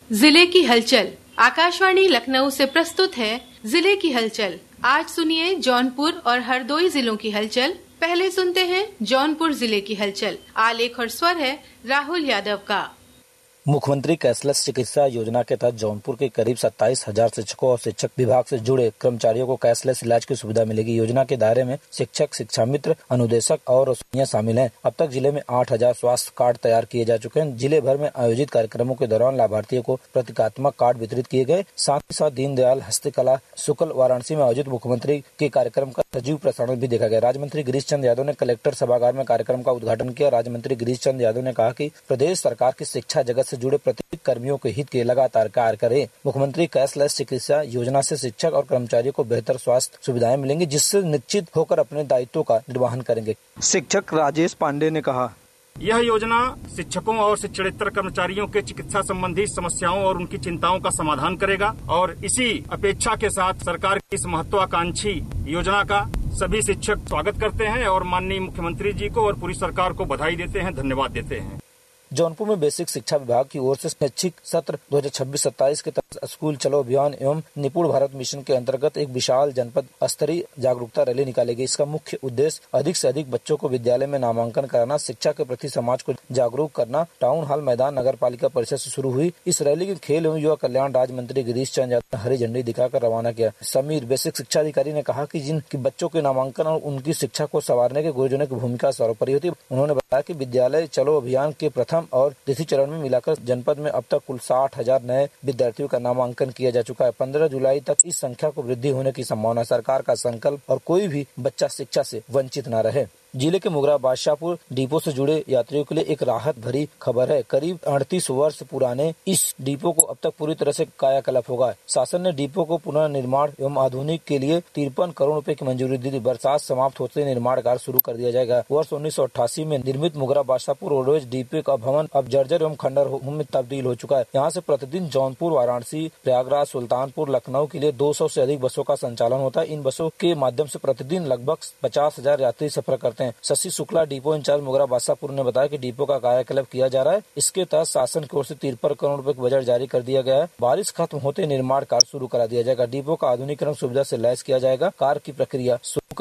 जिले की हलचल। आकाशवाणी लखनऊ से प्रस्तुत है जिले की हलचल। आज सुनिए जौनपुर और हरदोई जिलों की हलचल। पहले सुनते हैं जौनपुर जिले की हलचल। आलेख और स्वर है राहुल यादव का। मुख्यमंत्री कैशलेस चिकित्सा योजना के तहत जौनपुर के करीब 27,000 शिक्षकों और शिक्षक विभाग से जुड़े कर्मचारियों को कैशलेस इलाज की सुविधा मिलेगी। योजना के दायरे में शिक्षक, शिक्षा मित्र, अनुदेशक और रसोइया शामिल हैं। अब तक जिले में 8,000 स्वास्थ्य कार्ड तैयार किए जा चुके हैं। जिले भर में आयोजित कार्यक्रमों के दौरान लाभार्थियों को प्रतीकात्मक कार्ड वितरित किए गए। साथ ही साथ दीनदयाल हस्तकला शुक्ल वाराणसी में आयोजित मुख्यमंत्री के कार्यक्रम का सजीव प्रसारण भी देखा गया। राज्य मंत्री गिरीश चंद्र यादव ने कलेक्टर सभागार में कार्यक्रम का उद्घाटन किया। राज्य मंत्री गिरीश चंद्र यादव ने कहा कि प्रदेश सरकार की शिक्षा जगत से जुड़े प्रत्येक कर्मियों के हित के लगातार कार्य करे। मुख्यमंत्री कैशलेस चिकित्सा योजना से शिक्षक और कर्मचारियों को बेहतर स्वास्थ्य सुविधाएं मिलेंगी, जिससे निश्चित होकर अपने दायित्वों का निर्वहन करेंगे। शिक्षक राजेश पांडे ने कहा, यह योजना शिक्षकों और शिक्षणेतर कर्मचारियों के चिकित्सा संबंधी समस्याओं और उनकी चिंताओं का समाधान करेगा और इसी अपेक्षा के साथ सरकार की इस महत्वाकांक्षी योजना का सभी शिक्षक स्वागत करते हैं और माननीय मुख्यमंत्री जी को और पूरी सरकार को बधाई देते हैं, धन्यवाद देते हैं। जौनपुर में बेसिक शिक्षा विभाग की ओर से शैक्षिक सत्र 2026-27 के तहत स्कूल चलो अभियान एवं निपुण भारत मिशन के अंतर्गत एक विशाल जनपद स्तरीय जागरूकता रैली निकाली गई। इसका मुख्य उद्देश्य अधिक से अधिक बच्चों को विद्यालय में नामांकन कराना, शिक्षा के प्रति समाज को जागरूक करना। टाउन हॉल मैदान नगर पालिका परिषद से शुरू हुई इस रैली के खेल एवं युवा कल्याण राज्य मंत्री गिरीश चंद्र यादव ने हरी झंडी दिखाकर रवाना किया। समीर बेसिक शिक्षा अधिकारी ने कहा कि जिन बच्चों के नामांकन और उनकी शिक्षा को संवारने के गुरुजनों की भूमिका सर्वोपरि होती। उन्होंने बताया कि विद्यालय चलो अभियान के प्रथम और द्वितीय चरण में मिलाकर जनपद में अब तक कुल 60,000 नए विद्यार्थियों का नामांकन किया जा चुका है। 15 जुलाई तक इस संख्या को वृद्धि होने की संभावना। सरकार का संकल्प और कोई भी बच्चा शिक्षा से वंचित न रहे। जिले के मुगरा बादशाहपुर डिपो से जुड़े यात्रियों के लिए एक राहत भरी खबर है। करीब 38 वर्ष पुराने इस डिपो को अब तक पूरी तरह से कायाकल्प होगा। शासन ने डिपो को पुनर्निर्माण एवं आधुनिक के लिए 53 करोड़ रुपए की मंजूरी दी थी। बरसात समाप्त होते निर्माण कार्य शुरू कर दिया जाएगा। वर्ष 1988 में निर्मित मुगरा बादशाहपुर रोडवेज डिपो का भवन अब जर्जर एवं खंडर में तब्दील हो चुका है। यहाँ से प्रतिदिन जौनपुर, वाराणसी, प्रयागराज, सुल्तानपुर, लखनऊ के लिए 200 से अधिक बसों का संचालन होता है। इन बसों के माध्यम से प्रतिदिन लगभग 50,000 यात्री सफर करते हैं। शशि शुक्ला डिपो इंचार्ज मुगरा बादशाहपुर ने बताया कि डिपो का कायाकल्प किया जा रहा है। इसके तहत शासन की ओर से 53 करोड़ रुपए का बजट जारी कर दिया गया है। बारिश खत्म होते निर्माण कार्य शुरू करा दिया जाएगा। डिपो का आधुनिकीकरण सुविधा से लैस किया जाएगा। कार्य की प्रक्रिया